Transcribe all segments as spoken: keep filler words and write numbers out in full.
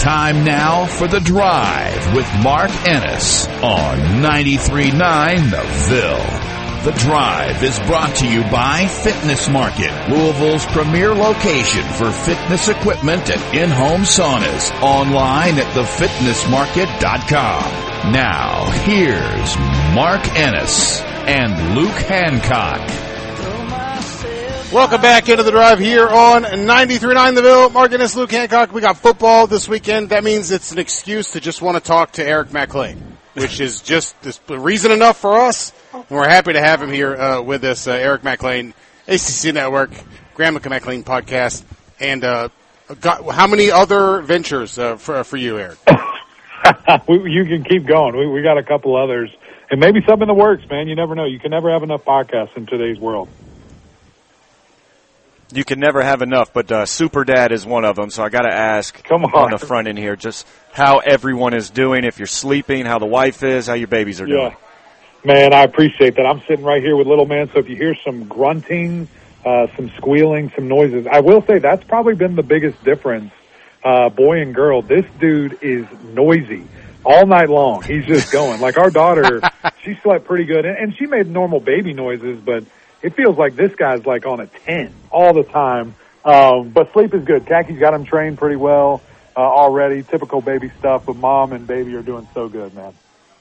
Time now for The Drive with Mark Ennis on ninety-three point nine The Ville. The Drive is brought to you by Fitness Market, Louisville's premier location for fitness equipment and in-home saunas. Online at the fitness market dot com. Now, here's Mark Ennis and Luke Hancock. Welcome back into The Drive here on ninety-three point nine The Ville. Mark Ennis, Luke Hancock. We got football this weekend. That means it's an excuse to just want to talk to Eric McLean, which is just this reason enough for us. And we're happy to have him here uh, with us. Uh, Eric McLean, A C C Network, Graham McLean podcast. And uh, got, how many other ventures uh, for, for you, Eric? You can keep going. We, we got a couple others. And maybe some in the works, man. You never know. You can never have enough podcasts in today's world. You can never have enough, but uh, Super Dad is one of them. So I got to ask Come on. on the front end here just how everyone is doing, if you're sleeping, how the wife is, how your babies are doing. Yeah. Man, I appreciate that. I'm sitting right here with little man, so if you hear some grunting, uh, some squealing, some noises, I will say that's probably been the biggest difference, uh, boy and girl. This dude is noisy all night long. He's just going. Like our daughter, she slept pretty good, and, and she made normal baby noises, but it feels like this guy's like on a ten all the time. Um, but sleep is good. Kaki's got him trained pretty well uh, already. Typical baby stuff, but mom and baby are doing so good, man.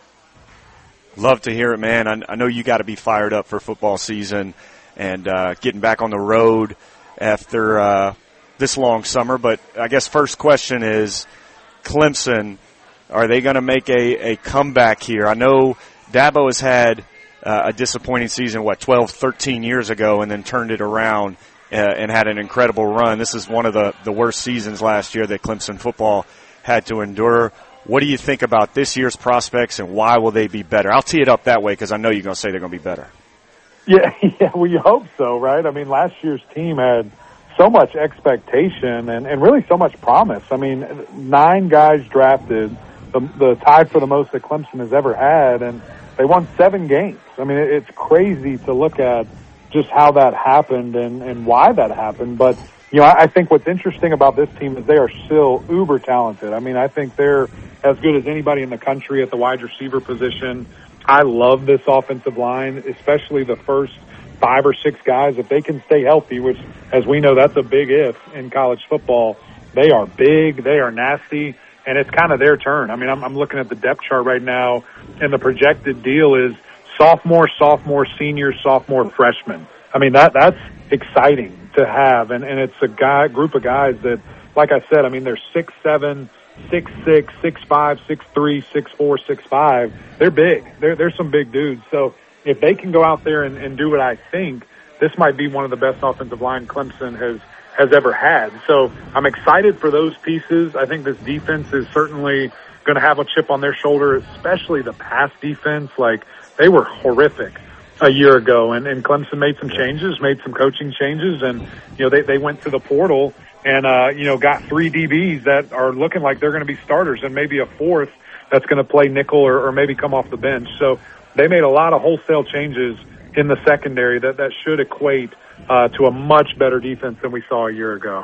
Love to hear it, man. I, I know you got to be fired up for football season and uh, getting back on the road after uh, this long summer. But I guess first question is, Clemson, are they going to make a, a comeback here? I know Dabo has had Uh, a disappointing season, what, twelve, thirteen years ago, and then turned it around uh, and had an incredible run. This is one of the, the worst seasons last year that Clemson football had to endure. What do you think about this year's prospects, and why will they be better? I'll tee it up that way because I know you're going to say they're going to be better. Yeah, yeah, we hope so, right? I mean, last year's team had so much expectation and, and really so much promise. I mean, nine guys drafted, the, the tied for the most that Clemson has ever had, and they won seven games. I mean, it's crazy to look at just how that happened and, and why that happened. But, you know, I think what's interesting about this team is they are still uber talented. I mean, I think they're as good as anybody in the country at the wide receiver position. I love this offensive line, especially the first five or six guys. If they can stay healthy, which, as we know, that's a big if in college football, they are big, they are nasty, and it's kind of their turn. I mean, I'm, I'm looking at the depth chart right now, and the projected deal is sophomore, sophomore, senior, sophomore, freshman. I mean, that that's exciting to have, and, and it's a guy group of guys that, like I said, I mean, they're six seven, six six, six five, six three, six four, six five. They're big. They're they're some big dudes. So if they can go out there and, and do what I think, this might be one of the best offensive line Clemson has has ever had. So I'm excited for those pieces. I think this defense is certainly going to have a chip on their shoulder, especially the pass defense. Like, they were horrific a year ago, and, and Clemson made some changes, made some coaching changes, and, you know, they, they went to the portal and, uh, you know, got three D Bs that are looking like they're going to be starters and maybe a fourth that's going to play nickel or, or maybe come off the bench. So they made a lot of wholesale changes in the secondary that, that should equate uh, to a much better defense than we saw a year ago.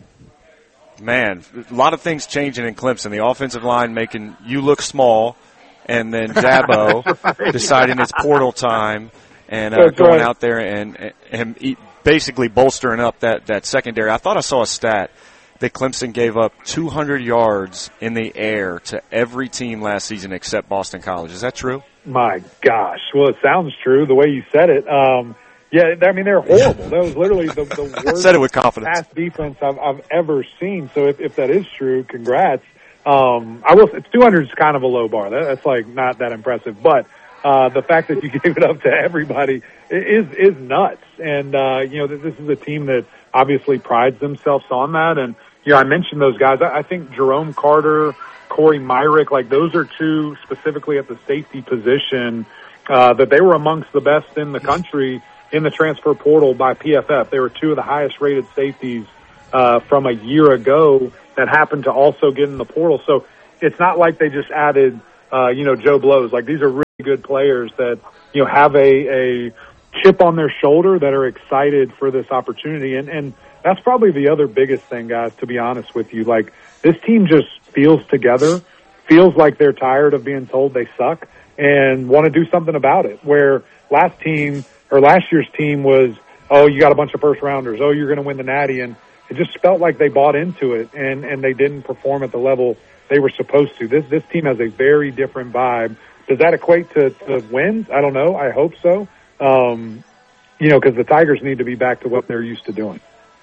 Man, a lot of things changing in Clemson. The offensive line making you look small, and then Dabo right. deciding it's portal time and uh, going right. out there and, and, and basically bolstering up that, that secondary. I thought I saw a stat that Clemson gave up two hundred yards in the air to every team last season except Boston College. Is that true? My gosh. Well, it sounds true the way you said it. Um, yeah, I mean, they're horrible. That was literally the, the worst I said it with confidence. pass defense I've, I've ever seen. So if, if that is true, congrats. Um, I will. It's two hundred is kind of a low bar. That, that's like not that impressive. But uh, the fact that you gave it up to everybody is is nuts. And uh, you know, this is a team that obviously prides themselves on that. And you know, I mentioned those guys. I, I think Jerome Carter, Corey Myrick, like those are two specifically at the safety position uh, that they were amongst the best in the country in the transfer portal by P F F. They were two of the highest rated safeties uh, from a year ago that happened to also get in the portal. So it's not like they just added, uh, you know, Joe Blows. Like, these are really good players that, you know, have a, a chip on their shoulder that are excited for this opportunity. And, and that's probably the other biggest thing, guys, to be honest with you. Like, this team just feels together, feels like they're tired of being told they suck, and want to do something about it. Where last team or last year's team was, oh, you got a bunch of first rounders. Oh, you're going to win the Natty. And it just felt like they bought into it and, and they didn't perform at the level they were supposed to. This, this team has a very different vibe. Does that equate to, to wins? I don't know. I hope so. Um, you know, cause the Tigers need to be back to what they're used to doing.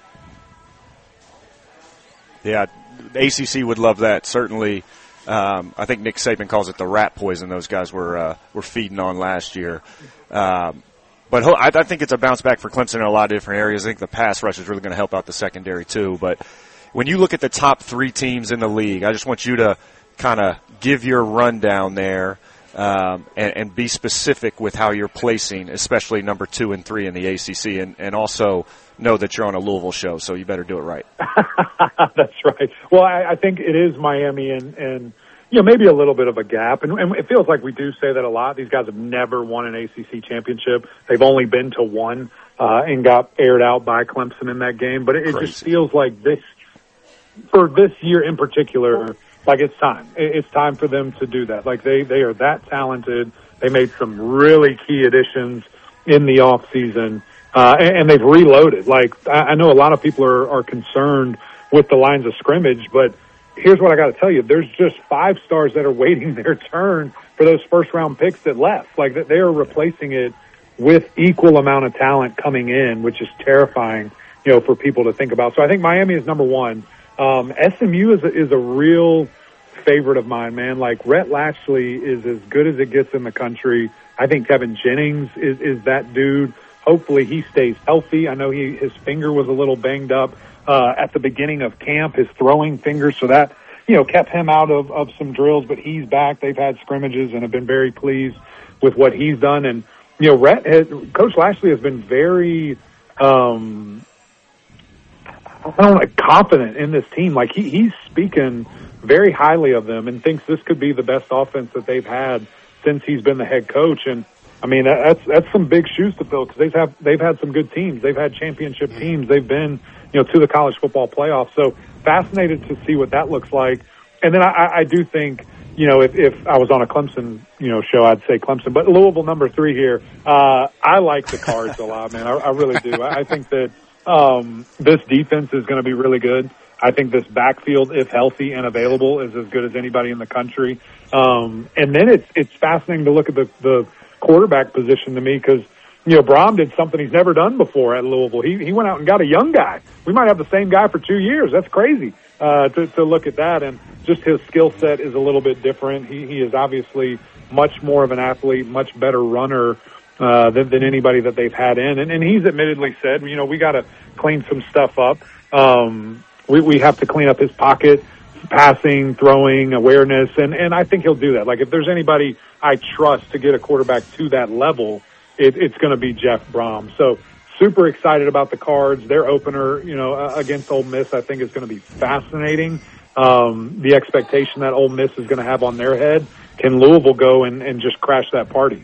Yeah. The A C C would love that. Certainly. Um, I think Nick Saban calls it the rat poison those guys were, uh, were feeding on last year. Um, But I, I think it's a bounce back for Clemson in a lot of different areas. I think the pass rush is really going to help out the secondary too. But when you look at the top three teams in the league, I just want you to kind of give your rundown there um, and, and be specific with how you're placing, especially number two and three in the A C C, and, and also know that you're on a Louisville show, so you better do it right. That's right. Well, I, I think it is Miami and, and you know, maybe a little bit of a gap. And, and it feels like we do say that a lot. These guys have never won an A C C championship. They've only been to one, uh, and got aired out by Clemson in that game. But it, it just feels like this, for this year in particular, like it's time. It's time for them to do that. Like they, they are that talented. They made some really key additions in the off season, uh, and, and they've reloaded. Like I, I know a lot of people are, are concerned with the lines of scrimmage, but here's what I got to tell you. There's just five stars that are waiting their turn for those first round picks that left. Like that they are replacing it with equal amount of talent coming in, which is terrifying, you know, for people to think about. So I think Miami is number one. Um, S M U is a, is a real favorite of mine, man. Like Rhett Lashley is as good as it gets in the country. I think Kevin Jennings is, is that dude. Hopefully he stays healthy. I know he, his finger was a little banged up Uh, at the beginning of camp, his throwing finger, so that, you know, kept him out of, of some drills, but he's back. They've had scrimmages and have been very pleased with what he's done. And, you know, Rhett has, Coach Lashley has been very, um, I don't know, confident in this team. Like he, he's speaking very highly of them and thinks this could be the best offense that they've had since he's been the head coach. And, I mean, that's, that's some big shoes to fill because they've had, they've had some good teams. They've had championship teams. They've been, you know, to the college football playoffs. So fascinated to see what that looks like. And then I, I do think, you know, if, if I was on a Clemson, you know, show, I'd say Clemson. But Louisville number three here, uh, I like the Cards a lot, man. I, I really do. I, I think that um, this defense is going to be really good. I think this backfield, if healthy and available, is as good as anybody in the country. Um, and then it's it's fascinating to look at the, the quarterback position to me because, you know, Brom did something he's never done before at Louisville. He he went out and got a young guy. We might have the same guy for two years. That's crazy uh, to, to look at that. And just his skill set is a little bit different. He, he is obviously much more of an athlete, much better runner uh, than, than anybody that they've had in. And, and he's admittedly said, you know, we got to clean some stuff up. Um, we, we have to clean up his pocket, passing, throwing, awareness. And, and I think he'll do that. Like if there's anybody I trust to get a quarterback to that level, It, it's going to be Jeff Brom. So super excited about the Cards. Their opener, you know, uh, against Ole Miss, I think is going to be fascinating. Um, the expectation that Ole Miss is going to have on their head. Can Louisville go and, and just crash that party?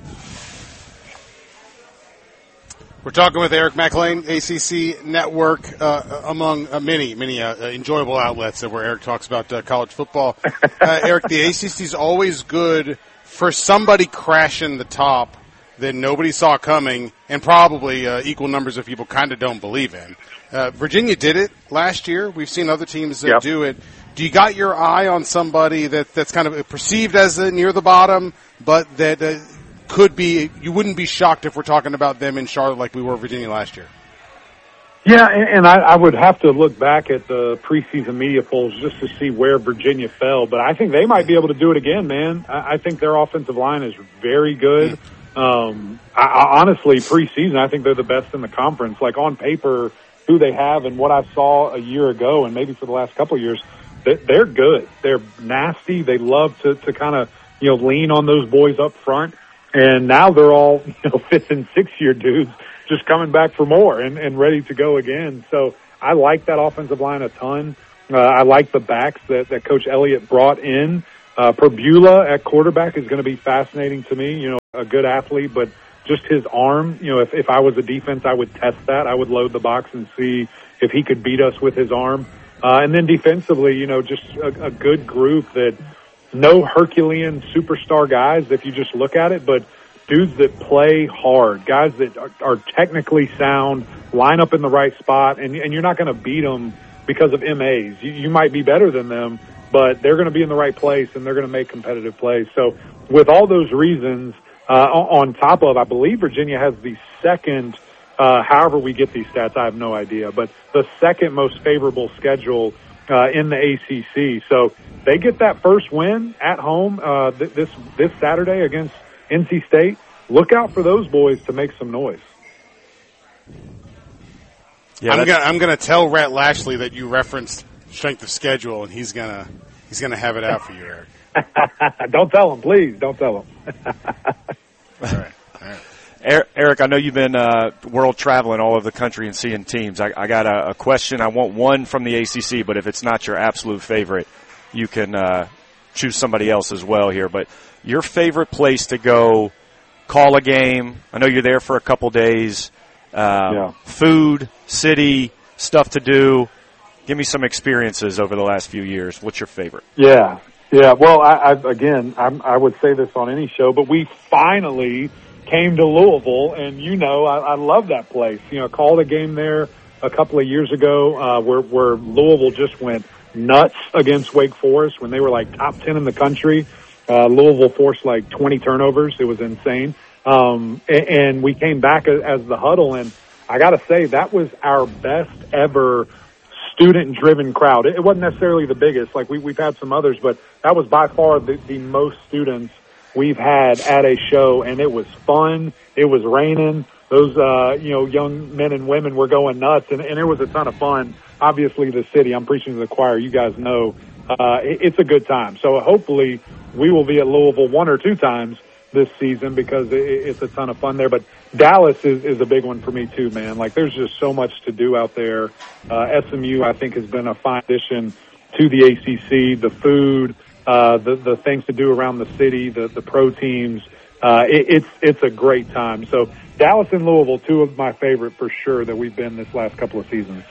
We're talking with Eric McLean, A C C Network, uh, among uh, many, many uh, enjoyable outlets where Eric talks about uh, college football. Uh, Eric, the A C C is always good for somebody crashing the top that nobody saw coming, and probably uh, equal numbers of people kind of don't believe in. Uh, Virginia did it last year. We've seen other teams that yep. do it. Do you got your eye on somebody that, that's kind of perceived as uh, near the bottom, but that uh, could be, you wouldn't be shocked if we're talking about them in Charlotte like we were Virginia last year? Yeah, and I, I would have to look back at the preseason media polls just to see where Virginia fell, but I think they might be able to do it again, man. I, I think their offensive line is very good. Mm. Um, I, I honestly, preseason, I think they're the best in the conference. Like on paper, who they have and what I saw a year ago and maybe for the last couple of years, they, they're good. They're nasty. They love to, to kind of, you know, lean on those boys up front. And now they're all, you know, fifth and sixth year dudes just coming back for more and, and ready to go again. So I like that offensive line a ton. Uh, I like the backs that, that Coach Elliott brought in. Uh, Perbula at quarterback is going to be fascinating to me. You know, a good athlete, but just his arm, you know, if, if I was a defense, I would test that. I would load the box and see if he could beat us with his arm. Uh, and then defensively, you know, just a, a good group that no Herculean superstar guys if you just look at it, but dudes that play hard, guys that are, are technically sound, line up in the right spot, and, and you're not going to beat them because of M As. You, you might be better than them, but they're going to be in the right place and they're going to make competitive plays. So with all those reasons, uh, on top of, I believe Virginia has the second, uh, however we get these stats, I have no idea, but the second most favorable schedule uh, in the A C C. So they get that first win at home uh, th- this this Saturday against N C State. Look out for those boys to make some noise. Yeah, I'm gonna I'm gonna tell Rhett Lashley that you referenced strength of schedule, and he's gonna he's gonna have it out for you, Eric. Don't tell him, please. Don't tell him. All right. All right. Eric, I know you've been uh, world traveling all over the country and seeing teams. I, I got a, a question. I want one from the A C C, but if it's not your absolute favorite, you can uh, choose somebody else as well here. But your favorite place to go call a game? I know you're there for a couple days. Uh, yeah. Food, city, stuff to do. Give me some experiences over the last few years. What's your favorite? Yeah, yeah. Well, I, I again, I'm, I would say this on any show, but we finally came to Louisville, and you know, I, I love that place. You know, called a game there a couple of years ago uh, where where Louisville just went nuts against Wake Forest when they were like top ten in the country. Uh, Louisville forced like twenty turnovers. It was insane. Um, and, and we came back as, as the Huddle, and I got to say that was our best ever student-driven crowd. It, it wasn't necessarily the biggest, like we, we've had some others, but that was by far the, the most students we've had at a show, and it was fun. It was raining. Those, uh, you know, young men and women were going nuts, and, and it was a ton of fun. Obviously, the city, I'm preaching to the choir, you guys know, uh, it, it's a good time. So hopefully we will be at Louisville one or two times this season because it, it's a ton of fun there. But Dallas is, is a big one for me too, man. Like there's just so much to do out there. Uh, S M U, I think, has been a fine addition to the A C C. The food, uh, the, the things to do around the city, the, the pro teams, uh, it, it's, it's a great time. So Dallas and Louisville, two of my favorite for sure that we've been this last couple of seasons.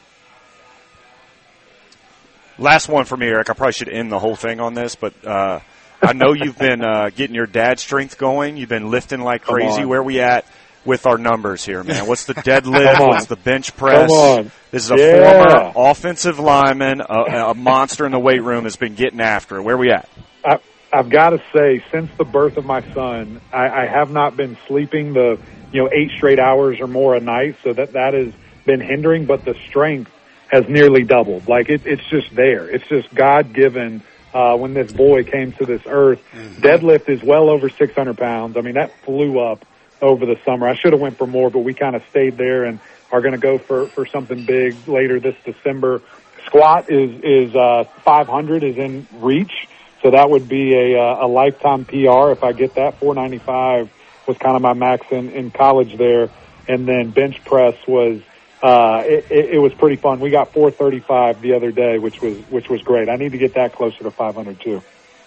Last one for me, Eric. I probably should end the whole thing on this, but, uh, I know you've been uh, getting your dad strength going. You've been lifting like crazy. Where are we at with our numbers here, man? What's the deadlift? What's the bench press? This is a yeah. former offensive lineman, a, a monster in the weight room, has been getting after it. Where are we at? I, I've got to say, since the birth of my son, I, I have not been sleeping the you know eight straight hours or more a night, so that that has been hindering. But the strength has nearly doubled. Like it, it's just there. It's just God-given. Uh, when this boy came to this earth, mm-hmm. Deadlift is well over six hundred pounds. I mean, that flew up over the summer. I should have went for more, but we kind of stayed there and are going to go for, for something big later this December. Squat is, is, uh, five hundred is in reach. So that would be a, a lifetime P R if I get that. four ninety-five was kind of my max in, in college there. And then bench press was, Uh, it, it, it was pretty fun. We got four thirty-five the other day, which was which was great. I need to get that closer to five hundred too.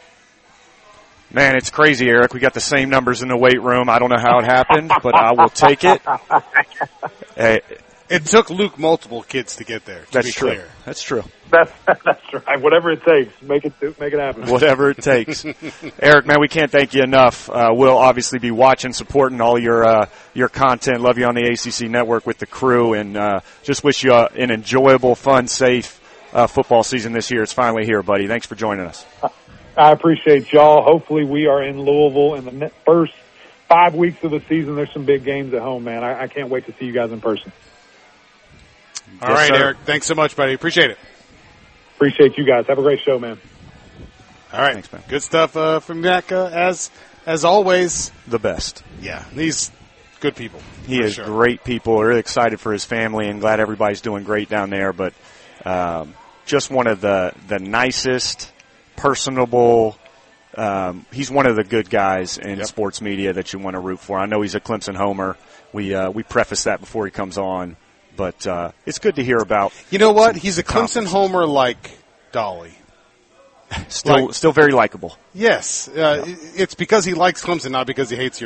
Man, it's crazy, Eric. We got the same numbers in the weight room. I don't know how it happened, but I will take it. Hey, it took Luke multiple kids to get there. To that's be true. Clear. That's true. That's that's right. Whatever it takes, make it make it happen. Whatever it takes. Eric, man, we can't thank you enough. Uh, we'll obviously be watching, supporting all your uh, your content. Love you on the A C C Network with the crew, and uh, just wish you uh, an enjoyable, fun, safe uh, football season this year. It's finally here, buddy. Thanks for joining us. I appreciate y'all. Hopefully, we are in Louisville in the first five weeks of the season. There's some big games at home, man. I, I can't wait to see you guys in person. All yes, right, sir. Eric. Thanks so much, buddy. Appreciate it. Appreciate you guys. Have a great show, man. All right. Thanks, man. Good stuff uh, from Mac, uh, as as always. The best. Yeah, he's good people. He is sure. great people. Really excited for his family and glad everybody's doing great down there. But um, just one of the, the nicest, personable. Um, he's one of the good guys in yep. sports media that you want to root for. I know he's a Clemson homer. We uh, we preface that before he comes on. But uh, it's good to hear about. You know what? He's a Clemson homer like Dolly. Still, like, still very likable. Yes. Uh, yeah. It's because he likes Clemson, not because he hates your